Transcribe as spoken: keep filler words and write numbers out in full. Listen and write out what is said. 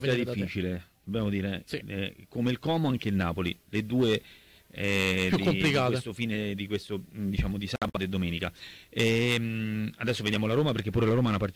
difficile, dobbiamo dire, sì. eh, come il Como anche il Napoli, le due eh, più di, complicate di questo fine di questo diciamo di sabato e domenica. E, mh, adesso vediamo la Roma, perché pure la Roma ha una partita